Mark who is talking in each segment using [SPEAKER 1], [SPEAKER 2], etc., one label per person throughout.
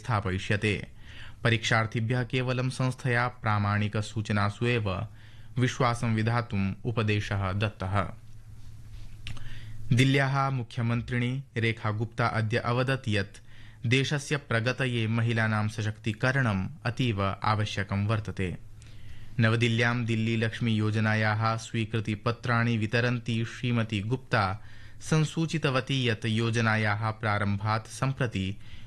[SPEAKER 1] स्थापयिष्यते। परीक्षार्थिभ्यः केवलं संस्थया प्रामाणिकसूचनासु एव विश्वासं विधातुम् उपदेशः दत्तः। दिल्ल्याः मुख्यमन्त्रिणी रेखा गुप्ता अद्य अवदत् यत् देशस्य प्रगतये महिलानां सशक्तीकरणम् अतीव आवश्यकं वर्तते। नवदिल्ल्यां दिल्ली लक्ष्मी योजनायाः स्वीकृतिपत्राणि वितरन्ती श्रीमती गुप्ता संसूचितवती यत् योजनायाः प्रारम्भात् सम्प्रति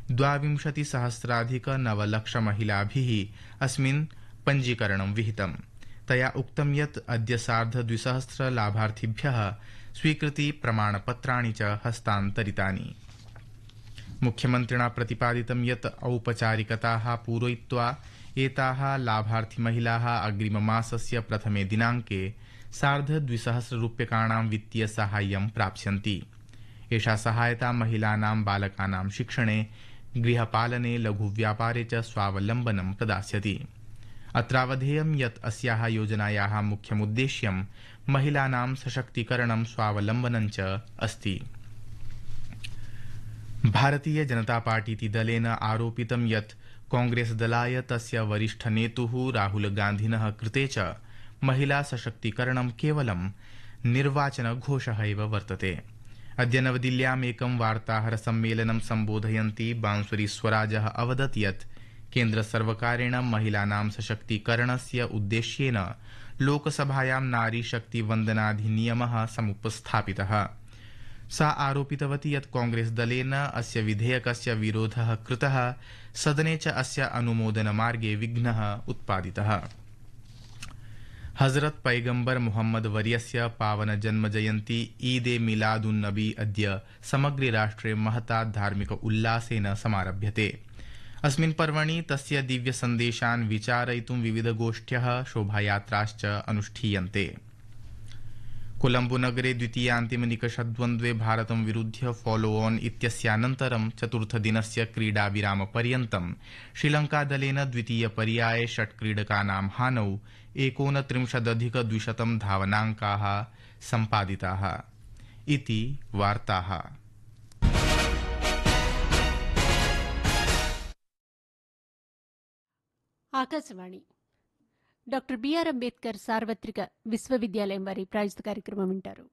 [SPEAKER 1] 22,000,900 महिलाभिः अस्मिन् पञ्जीकरणं विहितम्। तया उक्तं यत् अद्य 2,500 लाभार्थिभ्यः स्वीकृति प्रमाणपत्राणि च हस्तान्तरितानि। मुख्यमन्त्रिणा प्रतिपादितं यत् औपचारिकताः पूरयित्वा एताः लाभार्थिमहिलाः अग्रिममासस्य प्रथमे दिनाङ्के 2,500 रूप्यकाणां वित्तीयसाहाय्यं प्राप्स्यन्ति। एषा सहायता महिलानां बालकानां शिक्षणे, गृहपालने, लघुव्यापारे च स्वावलम्बनं प्रदास्यति। अत्रावधेयं यत् अस्याः योजनायाः मुख्यमुद्देश्यं महिलानां सशक्तीकरणं स्वावलम्बनं च अस्ति। भारतीय जनता पार्टीति दलेन आरोपितं यत् कांग्रेसदलाय तस्य वरिष्ठनेतुः राहुलगान्धिनः कृते च महिला सशक्तीकरणं केवलं निर्वाचनघोषः एव वर्तते। अद्य नवदिल्ल्याम् एकं वार्ताहरसम्मेलनं सम्बोधयन्ती बांसुरी स्वराजः अवदत् यत् केन्द्रसर्वकारेण महिलानां सशक्तीकरणस्य उद्देश्येन लोकसभायां नारीशक्तिवन्दनाधिनियमः समुपस्थापितः। सा आरोपितवती यत् कांग्रेसदलेन अस्य विधेयकस्य विरोधः कृतः, सदने च अस्य अनुमोदनमार्गे विघ्नः उत्पादितः। हजरत पैगम्बर मुहम्मद वर्यस्य पावन जन्मजयन्ती ईद ए मिलादुन्नबी अद्य समग्रे राष्ट्रे महता धार्मिक उल्लासेन समारभ्यते। अस्मिन् पर्वणि तस्य दिव्यसन्देशान् विचारयितुं विविधगोष्ठ्यः, शोभायात्राश्च अनुष्ठीयन्ते। कोलम्बोनगरे द्वितीयान्तिमनिकषद्वन्द्वे भारतं विरुध्य फॉलो ऑन इत्यस्यानन्तरं चतुर्थदिनस्य क्रीडाविरामपर्यन्तं श्रीलङ्कादलेन द्वितीयपर्याये 6 क्रीडकानां हानौ 29,200 धावनाङ्काः सम्पादिताः। इति वार्ताः।
[SPEAKER 2] ఆకాశవాణి డాక్టర్ బిఆర్ అంబేద్కర్ సార్వత్రిక విశ్వవిద్యాలయం వారి ప్రాయోజిత కార్యక్రమం వింటారు.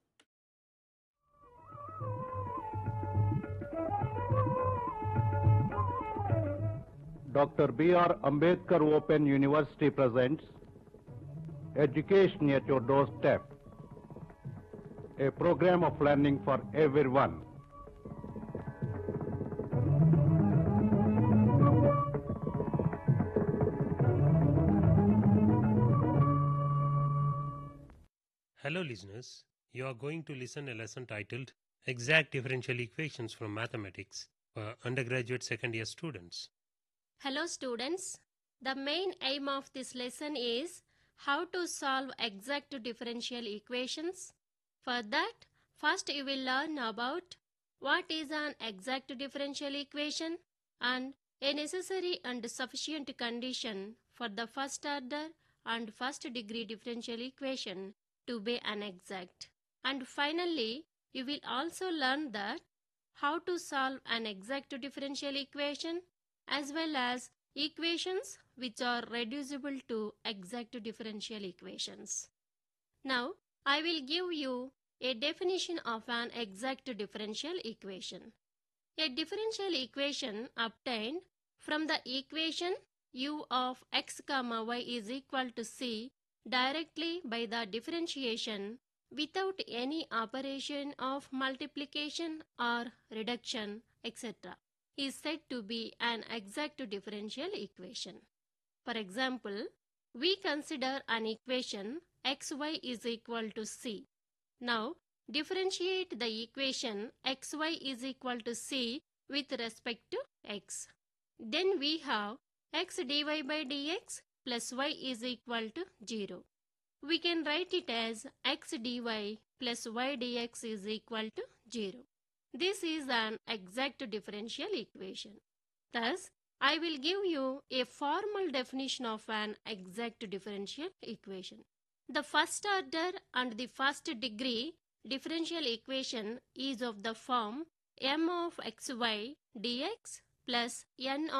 [SPEAKER 3] Dr. B.R. Ambedkar Open University presents Education at Your Doorstep, a program of learning for everyone.
[SPEAKER 4] Hello listeners, you are going to listen a lesson titled Exact Differential Equations from Mathematics for undergraduate second year students.
[SPEAKER 5] Hello students, the main aim of this lesson is how to solve exact differential equations. For that, first you will learn about what is an exact differential equation and a necessary and sufficient condition for the first order and first degree differential equation to be an exact. And finally, you will also learn that how to solve an exact differential equation as well as equations which are reducible to exact differential equations. Now, I will give you a definition of an exact differential equation. A differential equation obtained from the equation u of x comma y is equal to c directly by the differentiation without any operation of multiplication or reduction, etc. is said to be an exact differential equation. For example, we consider an equation xy is equal to c. Now, differentiate the equation xy is equal to c with respect to x. Then we have x dy by dx plus y is equal to 0. We can write it as x dy plus y dx is equal to 0. This is an exact differential equation. Thus, I will give you a formal definition of an exact differential equation. The first order and the first degree differential equation is of the form m of xy dx plus n